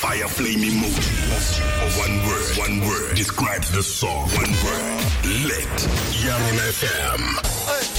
fire flame emoji. One word describes the song. One word. Lit. Young FM.